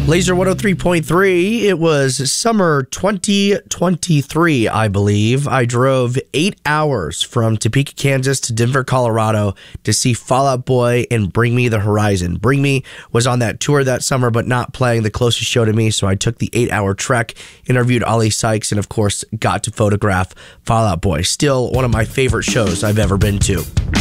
Laser 103.3. It was summer 2023, I believe. I drove 8 hours from Topeka, Kansas to Denver, Colorado to see Fall Out Boy and Bring Me the Horizon. Bring Me was on that tour that summer, but not playing the closest show to me, so I took the 8-hour trek, interviewed Ollie Sykes, and of course, got to photograph Fall Out Boy. Still one of my favorite shows I've ever been to.